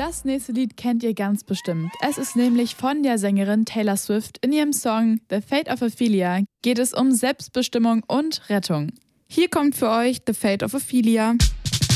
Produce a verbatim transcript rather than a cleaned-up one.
Das nächste Lied kennt ihr ganz bestimmt. Es ist nämlich von der Sängerin Taylor Swift. In ihrem Song The Fate of Ophelia geht es um Selbstbestimmung und Rettung. Hier kommt für euch The Fate of Ophelia.